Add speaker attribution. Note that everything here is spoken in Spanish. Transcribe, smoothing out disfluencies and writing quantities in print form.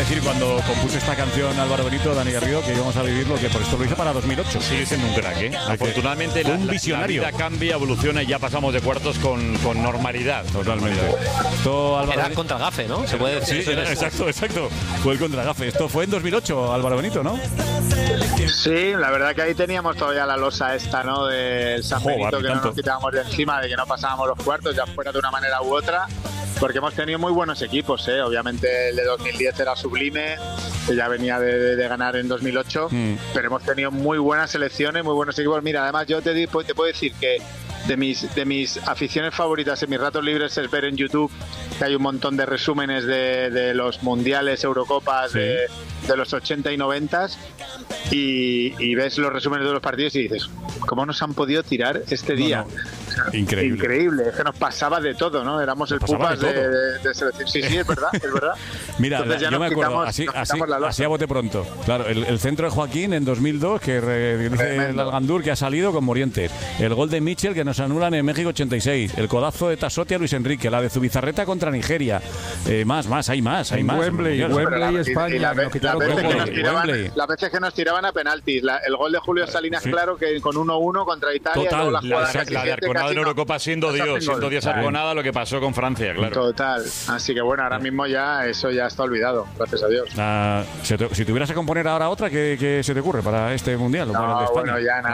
Speaker 1: decir cuando compuso esta canción Álvaro Benito, Dani Garrido, que íbamos a vivir lo que por esto lo hizo para 2008.
Speaker 2: Sigue siendo un crack, ¿eh? Afortunadamente
Speaker 1: un visionario.
Speaker 2: La vida cambia, evoluciona y ya pasamos de cuartos con normalidad.
Speaker 1: Totalmente. Esto, Álvaro
Speaker 3: Era contra Gafe, ¿no? Se puede decir.
Speaker 1: Sí, exacto. Fue el contra Gafe. Esto fue en 2008, Álvaro Benito, ¿no?
Speaker 4: Sí, la verdad que ahí teníamos todavía la losa esta, ¿no? Del San Benito, que no nos quitábamos de encima, de que no pasábamos los cuartos, ya fuera de una manera u otra, porque hemos tenido muy buenos equipos, ¿eh? Obviamente el de 2010 era sublime, que ya venía de ganar en 2008, pero hemos tenido muy buenas selecciones, muy buenos equipos. Mira, además yo te puedo decir que de mis aficiones favoritas en mis ratos libres es ver en YouTube que hay un montón de resúmenes de los mundiales, Eurocopas, de los 80 y 90 y ves los resúmenes de los partidos y dices, ¿cómo nos han podido tirar este día? Increíble, es que nos pasaba de todo, ¿no? Éramos el pupas de selección. Sí, es verdad.
Speaker 1: Mira, yo me acuerdo, así a bote pronto. Claro, el centro de Joaquín en 2002, que dice el Algandur que ha salido con Morientes. El gol de Mitchell que nos anulan en México 86. El codazo de Tasotti a Luis Enrique. La de Zubizarreta contra Nigeria. Hay más.
Speaker 5: Wembley, España.
Speaker 4: Las veces que nos tiraban a penaltis. El gol de Julio Salinas, claro, que con 1-1 contra Italia.
Speaker 2: Total, la de Arconada en Eurocopa siendo Dios Arconada, lo que pasó con Francia, claro.
Speaker 4: Total. Así que bueno, ahora mismo ya eso ya está olvidado, gracias a Dios.
Speaker 1: Si tuvieras que componer ahora otra, ¿qué se te ocurre para este mundial?
Speaker 4: No, bueno, ya nada.